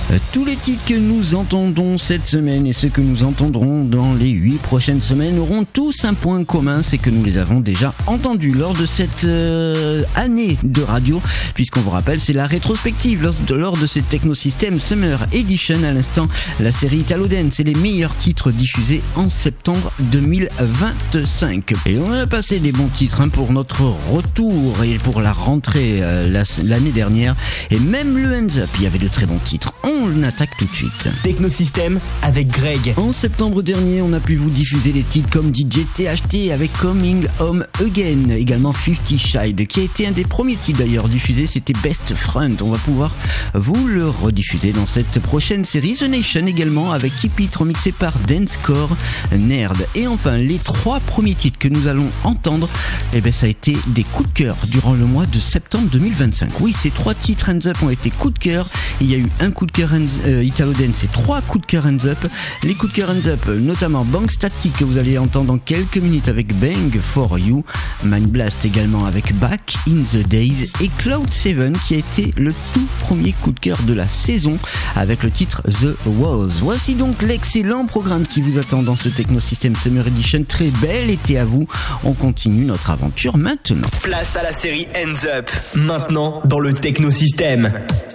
Tous les titres que nous entendons cette semaine et ceux que nous entendrons dans les 8 prochaines semaines auront tous un point commun, c'est que nous les avons déjà entendus lors de cette année de radio, puisqu'on vous rappelle, c'est la rétrospective lors de cette Technosystem Summer Edition. À l'instant, la série Italo Dance, c'est les meilleurs titres diffusés en septembre 2025. Et on a passé des bons titres pour notre retour et pour la rentrée l'année dernière, et même le Hands Up, il y avait de très bons titres. On attaque tout de suite. Technosystem avec Greg. En septembre dernier, on a pu vous diffuser des titres comme DJ THT avec Coming Home Again, également 50 Shade, qui a été un des premiers titres d'ailleurs diffusés, c'était Best Friend. On va pouvoir vous le rediffuser dans cette prochaine série. The Nation également avec Keep It remixé par Dancecore Nerd. Et enfin, les 3 premiers titres que nous allons entendre, ça a été des coups de cœur durant le mois de septembre 2025. Oui, ces 3 titres Hands Up ont été coups de cœur. Il y a eu un coup de cœur Italo Dance et 3 coups de cœur Hands Up. Les coups de cœur Hands Up, notamment Bang Static que vous allez entendre dans quelques minutes avec Bang For You, Mind Blast également avec Back in the Days, et Cloud 7 qui a été le tout premier coup de cœur de la saison avec le titre The Walls. Voici donc l'excellent programme qui vous attend dans ce Technosystem Summer Edition. Très bel été à vous. On continue notre aventure maintenant. Place à la série Hands Up, maintenant dans le Technosystem.